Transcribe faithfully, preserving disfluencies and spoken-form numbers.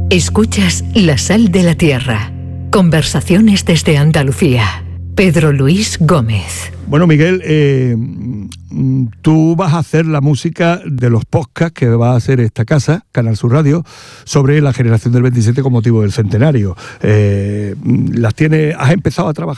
Escuchas La Sal de la Tierra. Conversaciones desde Andalucía. Pedro Luis Gómez. Bueno, Miguel, eh, tú vas a hacer la música de los podcasts que va a hacer esta casa, Canal Sur Radio, sobre la generación del veintisiete con motivo del centenario. Eh, ¿las tienes, has empezado a trabajar